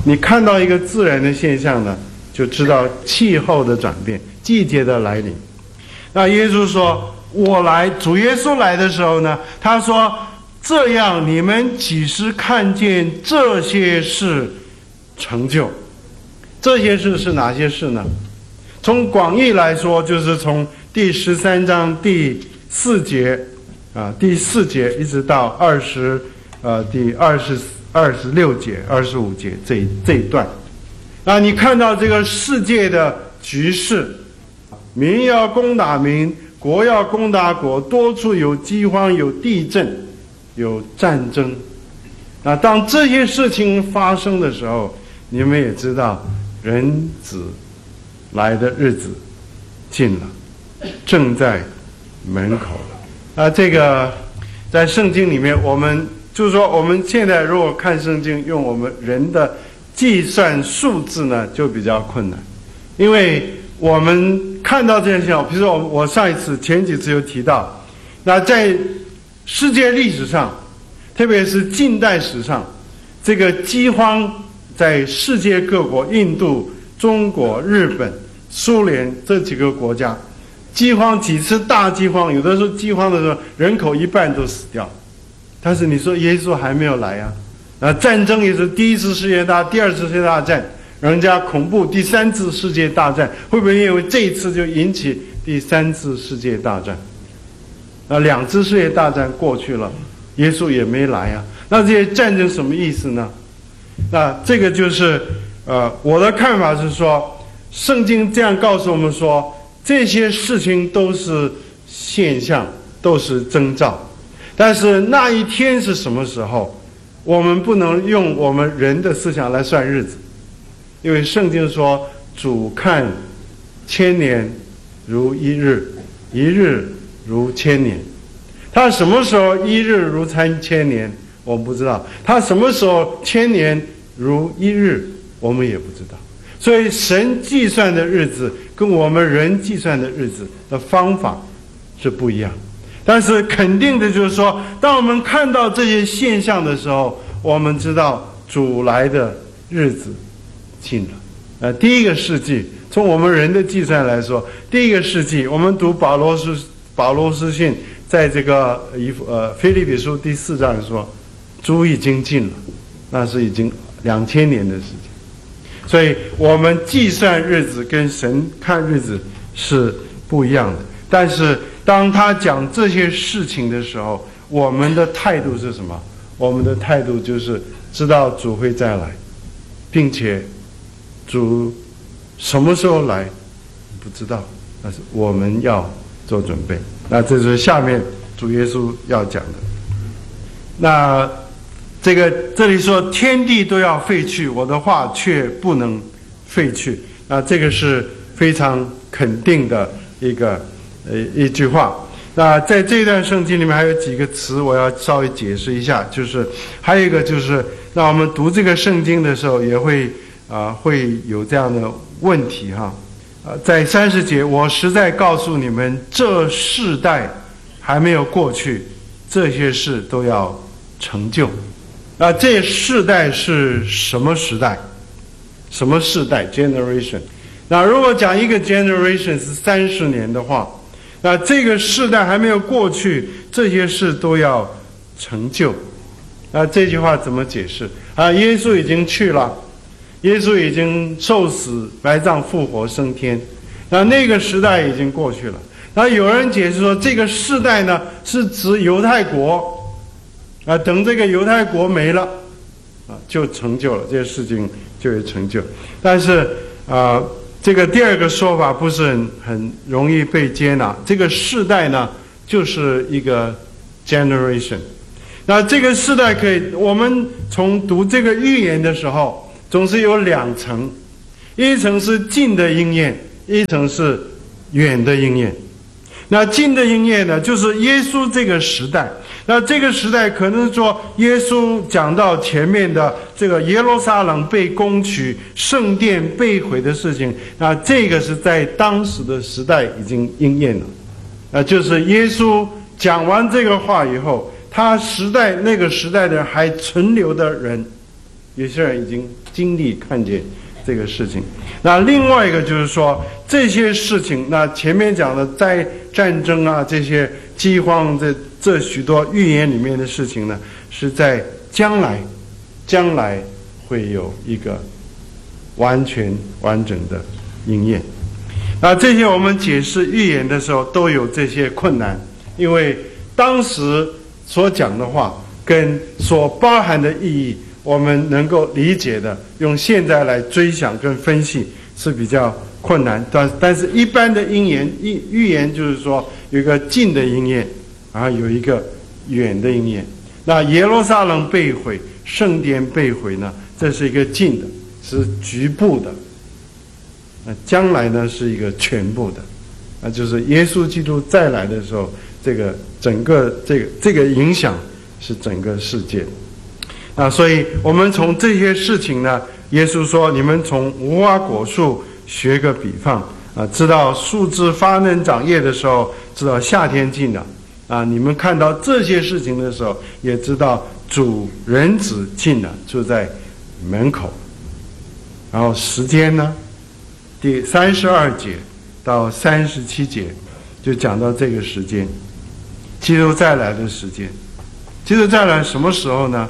你看到一个自然的现象呢，就知道气候的转变，季节的来临。那耶稣说，主耶稣来的时候呢，他说，这样你们岂是看见这些事成就？这些事是哪些事呢？从广义来说，就是从第13章第4节第4节一直到第26节、25节这一段。那你看到这个世界的局势，民要攻打民，国要攻打国，多处有饥荒、有地震、有战争。那当这些事情发生的时候，你们也知道，人子来的日子近了，正在门口了。这个在圣经里面，我们就是说，我们现在如果看圣经，用我们人的计算数字呢，就比较困难，因为我们看到这件事情，比如说我前几次有提到，那在世界历史上，特别是近代史上，这个饥荒在世界各国，印度、中国、日本、苏联这几个国家，饥荒几次大饥荒，有的时候饥荒的时候人口一半都死掉。但是你说耶稣还没有来啊？战争也是第一次世界第二次世界大战，人家恐怖第3次世界大战，会不会因为这一次就引起第3次世界大战？2次世界大战过去了，耶稣也没来啊。那这些战争什么意思呢？那这个就是我的看法是说，圣经这样告诉我们说，这些事情都是现象，都是征兆。但是那一天是什么时候，我们不能用我们人的思想来算日子，因为圣经说，主看千年如一日，一日如千年。他什么时候一日如千年，我们不知道；他什么时候千年如一日，我们也不知道。所以神计算的日子跟我们人计算的日子的方法是不一样。但是肯定的就是说，当我们看到这些现象的时候，我们知道主来的日子近了。第一个世纪，从我们人的计算来说，第一个世纪，我们读保罗书信，在这个腓立比书第4章说，主已经近了，那是已经2000年的事情。所以我们计算日子跟神看日子是不一样的。但是当他讲这些事情的时候，我们的态度是什么？我们的态度就是知道主会再来，并且主什么时候来不知道，但是我们要做准备。那这是下面主耶稣要讲的。那这里说天地都要废去，我的话却不能废去。那这个是非常肯定的一句话。那在这段圣经里面还有几个词我要稍微解释一下，就是还有一个就是那我们读这个圣经的时候也会有这样的问题在30节，我实在告诉你们，这世代还没有过去，这些事都要成就。那这世代是什么时代？什么世代 generation？ 那如果讲一个 generation 是30年的话，那这个世代还没有过去，这些事都要成就。那这句话怎么解释？耶稣已经去了，耶稣已经受死、埋葬、复活、升天，那个时代已经过去了。那有人解释说，这个世代呢是指犹太国，等这个犹太国没了，就成就了，这些事情就会成就。但是这个第二个说法不是很容易被接纳。这个世代呢，就是一个 generation。那这个世代我们从读这个预言的时候，总是有2层，一层是近的应验，一层是远的应验。那近的应验呢，就是耶稣这个时代。那这个时代可能说，耶稣讲到前面的这个耶路撒冷被攻取、圣殿被毁的事情，那这个是在当时的时代已经应验了。就是耶稣讲完这个话以后，他那个时代的人还存留的人， 有些人已经经历看见这个事情。那另外一个就是说，这些事情，那前面讲的战争啊，这些饥荒，这许多预言里面的事情呢，是在将来会有一个完整的应验。那这些我们解释预言的时候都有这些困难，因为当时所讲的话跟所包含的意义，我们能够理解的，用现在来追想跟分析是比较困难。但是一般的预言就是说有一个近的应验，然后有一个远的应验。那耶路撒冷被毁，圣殿被毁呢，这是一个近的，是局部的。那将来呢是一个全部的，那就是耶稣基督再来的时候，这个整个这个影响是整个世界。啊，所以我们从这些事情呢，耶稣说：“你们从无花果树学个比方啊，知道树枝发嫩长叶的时候，知道夏天近了啊。你们看到这些事情的时候，也知道主人子近了，就在门口。”然后时间呢，第32节到37节就讲到这个时间，基督再来的时间。基督再来什么时候呢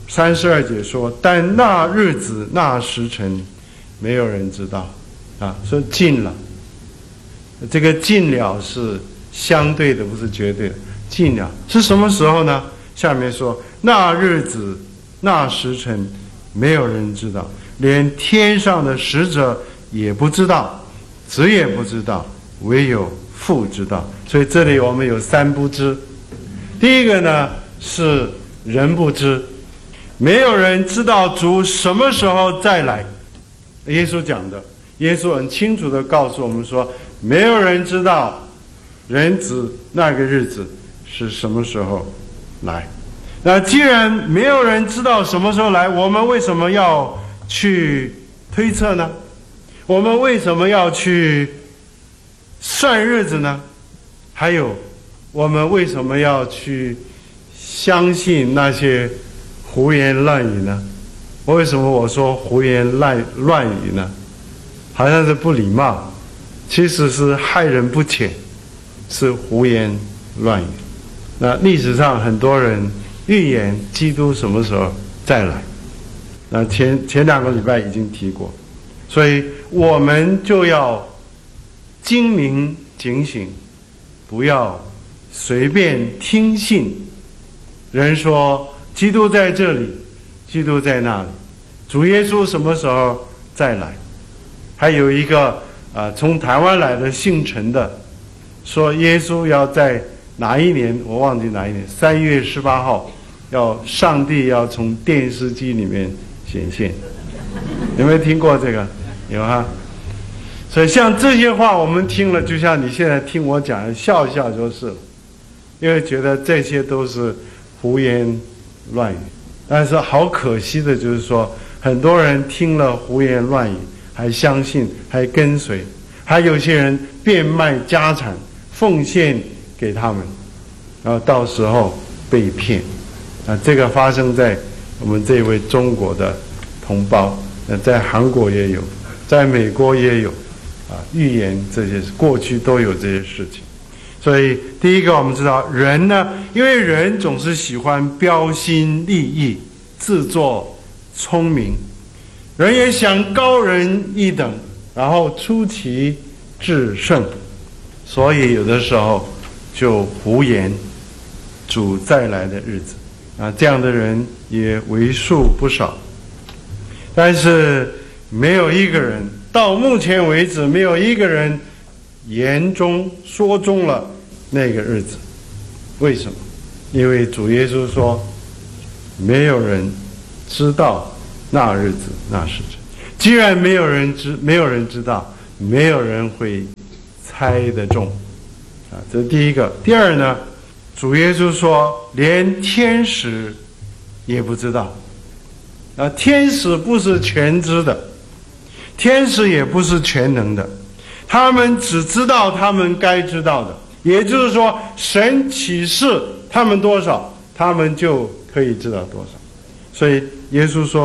？32节说：“但那日子那时辰，没有人知道。”啊，说近了。这个近了是相对的，不是绝对的。近了是什么时候呢？下面说：“那日子那时辰，没有人知道，连天上的使者也不知道，子也不知道，唯有父知道。”所以这里我们有3不知。第一个呢是人不知。没有人知道主什么时候再来。耶稣讲的，耶稣很清楚地告诉我们说，没有人知道人子那个日子是什么时候来。那既然没有人知道什么时候来，我们为什么要去推测呢？我们为什么要去算日子呢？还有，我们为什么要去相信那些胡言乱语呢？为什么我说胡言乱语呢？好像是不礼貌，其实是害人不浅，是胡言乱语。那历史上很多人预言基督什么时候再来，那前2个礼拜已经提过，所以我们就要精明警醒，不要随便听信人说基督在这里，基督在那里，主耶稣什么时候再来。还有一个从台湾来的姓陈的说耶稣要在哪一年，我忘记哪一年，3月18号上帝要从电视机里面显现。有没有听过这个？有哈。所以像这些话我们听了，就像你现在听我讲的，笑一笑就是了，因为觉得这些都是胡言乱语。但是好可惜的就是说，很多人听了胡言乱语还相信，还跟随，还有些人变卖家产奉献给他们，然后到时候被骗。这个发生在我们这位中国的同胞，在韩国也有，在美国也有，预言这些过去都有这些事情。所以第一个我们知道，人呢，因为人总是喜欢标新立异，自作聪明，人也想高人一等，然后出奇制胜，所以有的时候就胡言主再来的日子这样的人也为数不少。但是没有一个人，到目前为止没有一个人言中说中了那个日子。为什么？因为主耶稣说，没有人知道那日子那时辰。既然没有人知道，没有人会猜得中这是第一个。第二呢，主耶稣说连天使也不知道。天使不是全知的，天使也不是全能的，他们只知道他们该知道的。也就是说，神启示他们多少，他们就可以知道多少。所以耶稣说，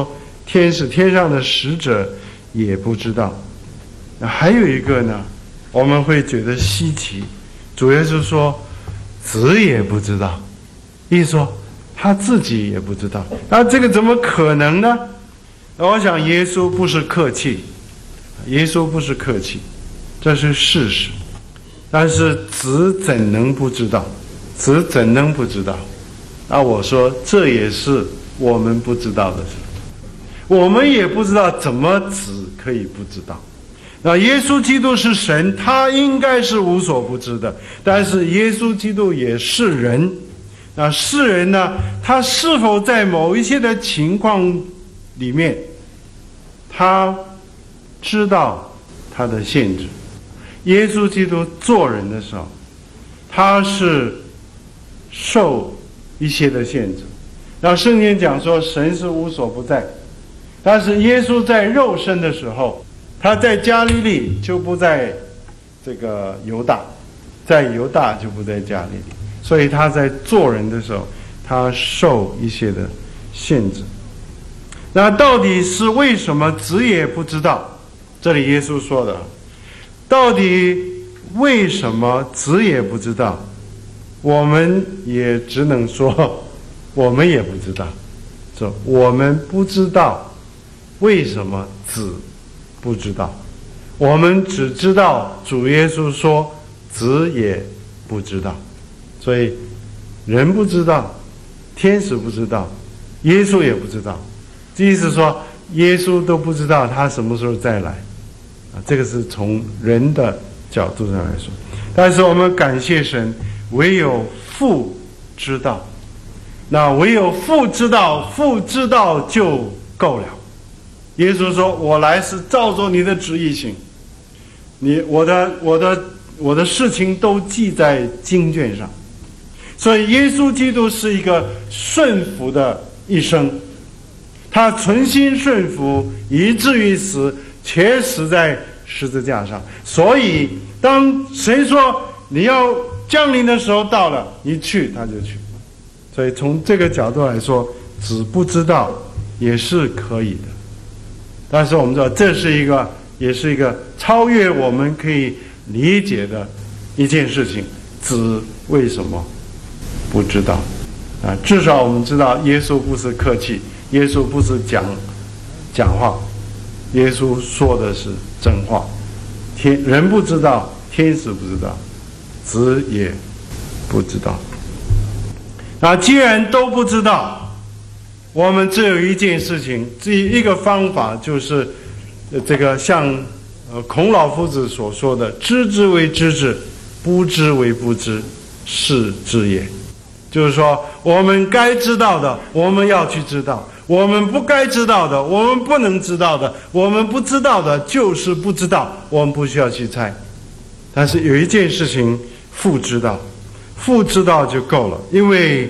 天使天上的使者也不知道。那还有一个呢，我们会觉得稀奇，主耶稣说子也不知道，意思说他自己也不知道。那这个怎么可能呢？我想耶稣不是客气，耶稣不是客气，这是事实。但是子怎能不知道？子怎能不知道？那我说这也是我们不知道的事，我们也不知道怎么子可以不知道。那耶稣基督是神，他应该是无所不知的，但是耶稣基督也是人。那是人呢，他是否在某一些的情况里面，他知道他的限制？耶稣基督做人的时候，他是受一些的限制。然后圣经讲说神是无所不在，但是耶稣在肉身的时候，他在加利利就不在这个犹大，在犹大就不在加利利，所以他在做人的时候，他受一些的限制。那到底是为什么子也不知道？这里耶稣说的，到底为什么子也不知道？我们也只能说我们也不知道，说我们不知道为什么子不知道，我们只知道主耶稣说子也不知道。所以人不知道，天使不知道，耶稣也不知道。这意思说耶稣都不知道他什么时候再来这个是从人的角度上来说。但是我们感谢神，唯有父知道。那唯有父知道，父知道就够了。耶稣说我来是照着你的旨意行，我的事情都记在经卷上。所以耶稣基督是一个顺服的一生，他存心顺服，以至于死，且死在十字架上。所以当神说你要降临的时候到了，你去他就去。所以从这个角度来说，子不知道也是可以的。但是我们知道这是也是一个超越我们可以理解的一件事情。子为什么不知道至少我们知道耶稣不是客气，耶稣不是讲话，耶稣说的是真话。人不知道，天使不知道，子也不知道。那既然都不知道，我们只有一件事情，一个方法，就是这个像孔老夫子所说的，知之为知之，不知为不知，是知也。就是说我们该知道的我们要去知道，我们不该知道的我们不能知道的，我们不知道的就是不知道，我们不需要去猜。但是有一件事情父知道，父知道就够了。因为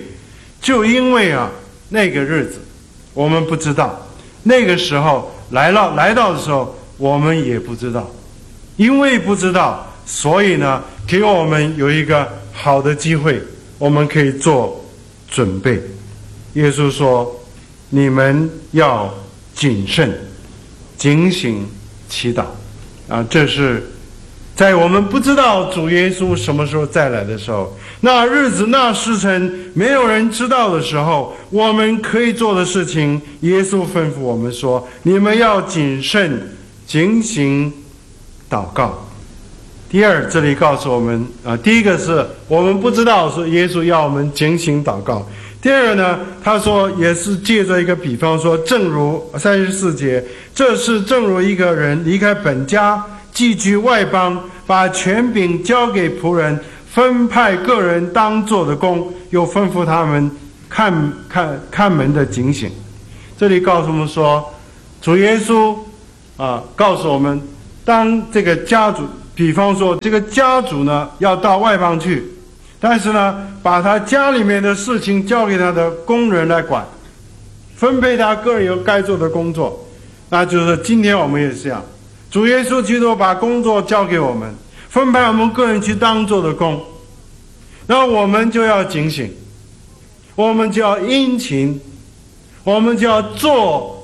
那个日子我们不知道，那个时候来到的时候我们也不知道。因为不知道，所以呢给我们有一个好的机会，我们可以做准备。耶稣说你们要谨慎警醒祈祷这是在我们不知道主耶稣什么时候再来的时候，那日子那时辰没有人知道的时候，我们可以做的事情，耶稣吩咐我们说你们要谨慎警醒祷告。第二，这里告诉我们第一个是我们不知道，说耶稣要我们警醒祷告。第二呢，他说也是借着一个比方说，正如34节，这是正如一个人离开本家，寄居外邦，把权柄交给仆人，分派个人当做的工，又吩咐他们看门的警醒。这里告诉我们说，主耶稣告诉我们，当这个家主，比方说这个家主呢要到外邦去，但是呢把他家里面的事情交给他的工人来管，分配他个人有该做的工作。那就是今天我们也是这样，主耶稣基督把工作交给我们，分派我们个人去当做的工，那我们就要警醒，我们就要殷勤，我们就要做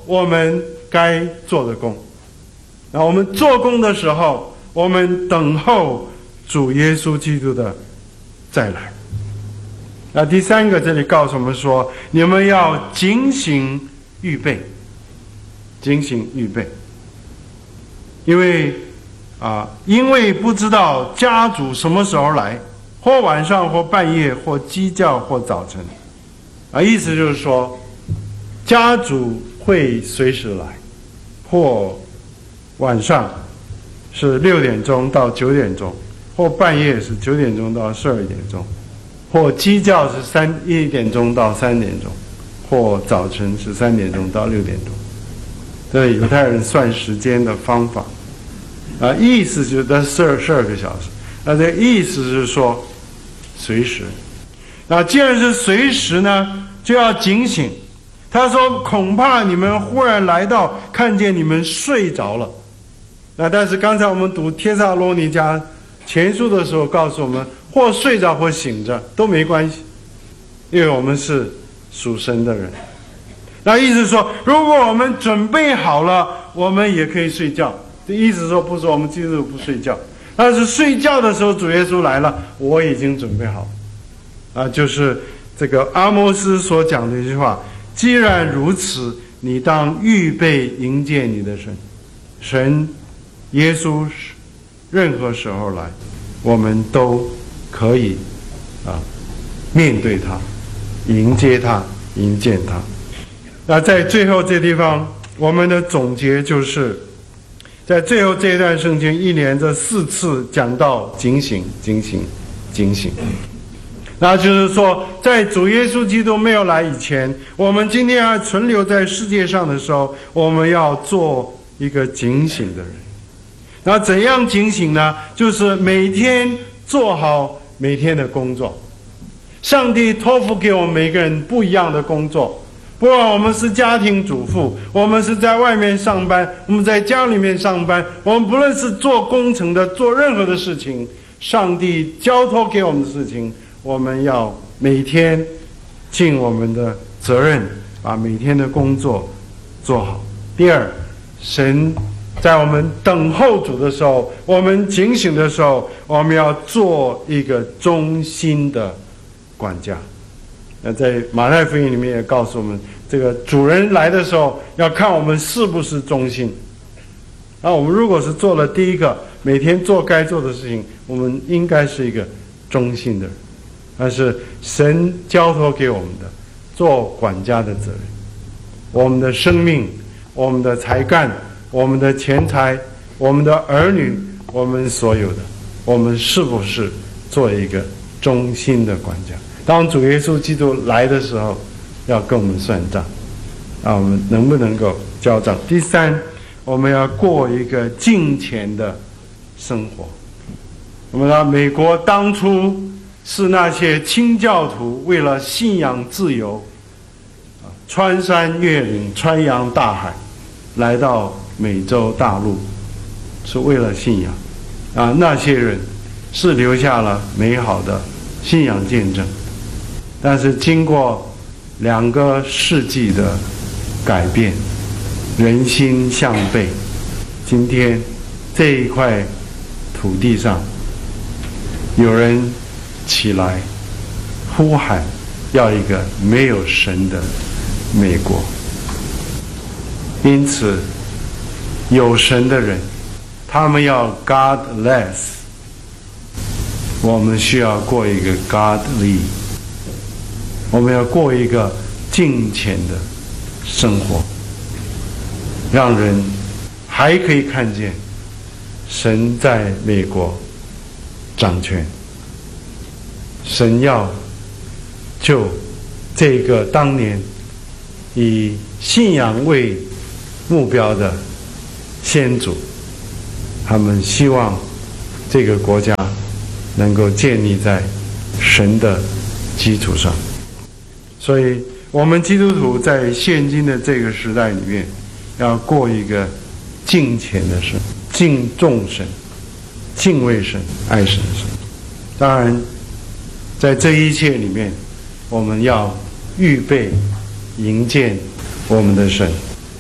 我们该做的工。那我们做工的时候，我们等候主耶稣基督的再来。那第三个，这里告诉我们说，你们要警醒预备，警醒预备，因为不知道家主什么时候来，或晚上，或半夜，或鸡叫，或早晨。意思就是说，家主会随时来，或晚上是6点钟到9点钟，或半夜是9点钟到12点钟，或鸡叫是1点钟到3点钟，或早晨是3点钟到6点钟。这犹太人算时间的方法，意思就是12个小时。那这意思是说随时。那既然是随时呢，就要警醒。他说恐怕你们忽然来到，看见你们睡着了。那但是刚才我们读帖撒罗尼迦前书的时候告诉我们，或睡着或醒着都没关系，因为我们是属神的人。那意思是说，如果我们准备好了，我们也可以睡觉。这意思说不是我们基督徒不睡觉，但是睡觉的时候主耶稣来了，我已经准备好了。就是这个阿摩斯所讲的一句话，既然如此，你当预备迎接你的神。神耶稣任何时候来，我们都可以面对他，迎接他，迎见他。那在最后这地方，我们的总结就是在最后这一段圣经一连这4次讲到警醒，警醒，警醒。那就是说，在主耶稣基督没有来以前，我们今天还存留在世界上的时候，我们要做一个警醒的人。那怎样警醒呢？就是每天做好每天的工作。上帝托付给我们每个人不一样的工作，不管我们是家庭主妇，我们是在外面上班，我们在家里面上班，我们不论是做工程的，做任何的事情，上帝交托给我们的事情，我们要每天尽我们的责任，把每天的工作做好。第二，神在我们等候主的时候，我们警醒的时候，我们要做一个忠心的管家。那在马太福音里面也告诉我们，这个主人来的时候要看我们是不是忠心。那我们如果是做了第一个，每天做该做的事情，我们应该是一个忠心的人。但是神交托给我们的做管家的责任，我们的生命，我们的才干，我们的钱财，我们的儿女，我们所有的，我们是不是做一个忠心的管家？当主耶稣基督来的时候，要跟我们算账，我们能不能够交账？第三，我们要过一个敬虔的生活。我们说美国当初是那些清教徒为了信仰自由，穿山越岭，穿洋大海，来到美洲大陆，是为了信仰。那些人是留下了美好的信仰见证，但是经过2个世纪的改变，人心向背，今天这一块土地上，有人起来呼喊要一个没有神的美国。因此有神的人，他们要 godless， 我们需要过一个 godly， 我们要过一个敬虔的生活，让人还可以看见神在美国掌权。神要救这个当年以信仰为目标的先祖，他们希望这个国家能够建立在神的基础上。所以我们基督徒在现今的这个时代里面，要过一个敬虔的生，敬重神，敬畏神，爱神的生。当然在这一切里面，我们要预备迎接我们的神。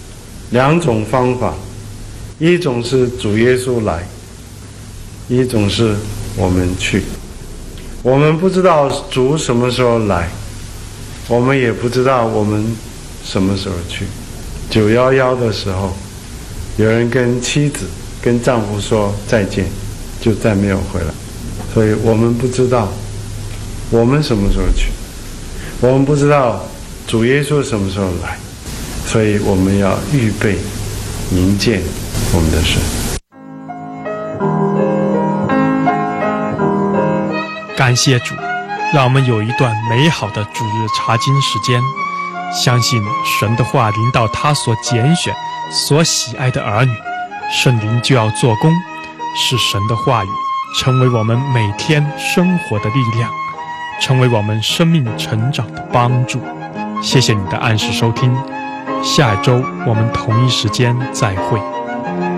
两种方法，一种是主耶稣来，一种是我们去。我们不知道主什么时候来，我们也不知道我们什么时候去。911的时候，有人跟妻子跟丈夫说再见，就再没有回来。所以我们不知道我们什么时候去，我们不知道主耶稣什么时候来，所以我们要预备迎接我们的神。 感谢主，让我们有一段美好的主日查经时间，相信神的话临到他所拣选所喜爱的儿女，圣灵就要做工，使神的话语成为我们每天生活的力量，成为我们生命成长的帮助。谢谢你的按时收听，下一周我们同一时间再会。